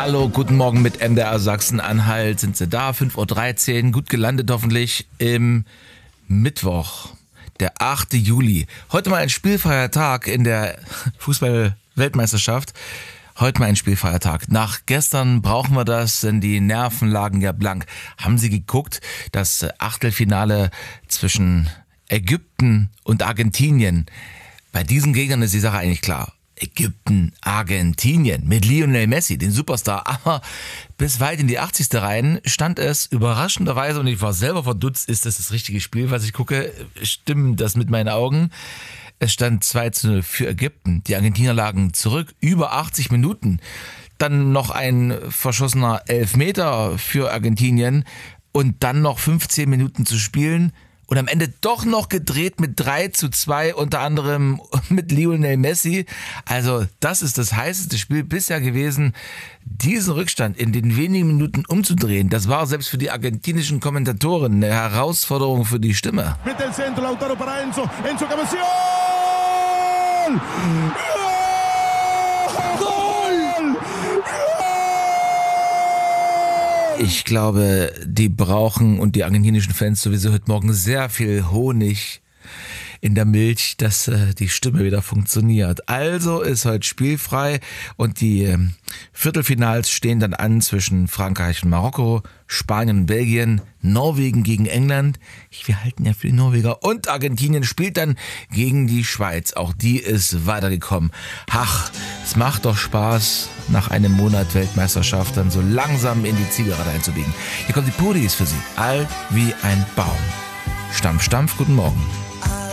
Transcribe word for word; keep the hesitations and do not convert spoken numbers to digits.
Hallo, guten Morgen mit M D R Sachsen-Anhalt. Sind Sie da? fünf Uhr dreizehn, gut gelandet hoffentlich im Mittwoch, der achte Juli. Heute mal ein spielfreier Tag in der Fußball-Weltmeisterschaft. Heute mal ein spielfreier Tag. Nach gestern brauchen wir das, denn die Nerven lagen ja blank. Haben Sie geguckt, das Achtelfinale zwischen Ägypten und Argentinien? Bei diesen Gegnern ist die Sache eigentlich klar. Ägypten, Argentinien mit Lionel Messi, den Superstar. Aber bis weit in die achtzigste rein stand es überraschenderweise, und ich war selber verdutzt, ist das das richtige Spiel, was ich gucke? Stimmt das mit meinen Augen? Es stand zwei zu null für Ägypten. Die Argentinier lagen zurück, über achtzig Minuten. Dann noch ein verschossener Elfmeter für Argentinien und dann noch fünfzehn Minuten zu spielen. Und am Ende doch noch gedreht mit drei zu zwei, unter anderem mit Lionel Messi. Also das ist das heißeste Spiel bisher gewesen. Diesen Rückstand in den wenigen Minuten umzudrehen, das war selbst für die argentinischen Kommentatoren eine Herausforderung für die Stimme. Mit dem Centro, Lautaro para Enzo. Enzo Cabezón! Goal! Ich glaube, die brauchen und die argentinischen Fans sowieso heute Morgen sehr viel Honig in der Milch, dass äh, die Stimme wieder funktioniert. Also ist heute spielfrei und die äh, Viertelfinals stehen dann an zwischen Frankreich und Marokko, Spanien und Belgien, Norwegen gegen England. Wir halten ja für die Norweger. Und Argentinien spielt dann gegen die Schweiz. Auch die ist weitergekommen. Ach, es macht doch Spaß, nach einem Monat Weltmeisterschaft dann so langsam in die Zielgerade einzubiegen. Hier kommt die Pudis für Sie. Alt wie ein Baum. Stampf, Stampf, guten Morgen.